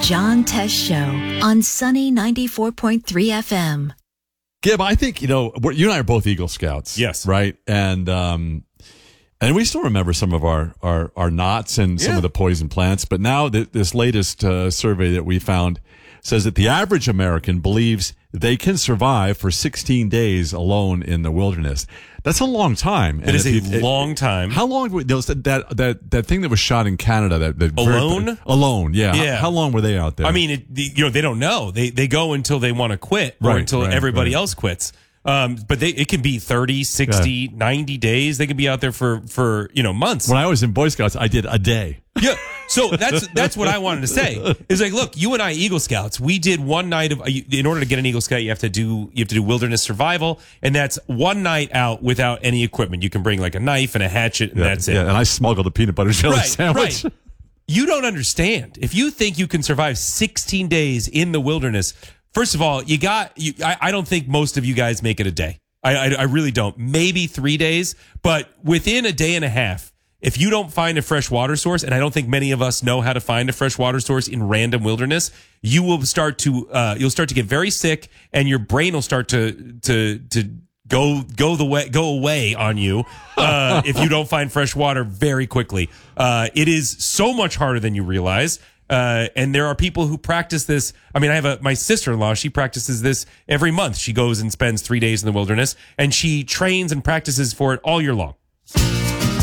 John Tesh Show on Sunny 94.3 FM. Gib, I think, you and I are both Eagle Scouts. Yes. Right? And we still remember some of our knots and some of the poison plants. But now this latest survey that we found says that the average American believes they can survive for 16 days alone in the wilderness. That's a long time. It is a long time. How long was that thing that was shot in Canada? Alone, yeah. How long were they out there? I mean, they don't know. They go until they want to quit or until everybody else quits. But it can be 30, 60, 90 days. They can be out there for months. When I was in Boy Scouts, I did a day. Yeah. So that's what I wanted to say. It's like, look, you and I, Eagle Scouts, we did one night in order to get an Eagle Scout, you have to do wilderness survival, and that's one night out without any equipment. You can bring like a knife and a hatchet, and that's it. Yeah, and I smuggled a peanut butter jelly sandwich. Right. You don't understand. If you think you can survive 16 days in the wilderness, first of all, I don't think most of you guys make it a day. I really don't. Maybe 3 days, but within a day and a half, if you don't find a fresh water source, and I don't think many of us know how to find a fresh water source in random wilderness, you will start to get very sick, and your brain will start to go away on you if you don't find fresh water very quickly. It is so much harder than you realize. And there are people who practice this. I mean, I have my sister-in-law. She practices this every month. She goes and spends 3 days in the wilderness, and she trains and practices for it all year long.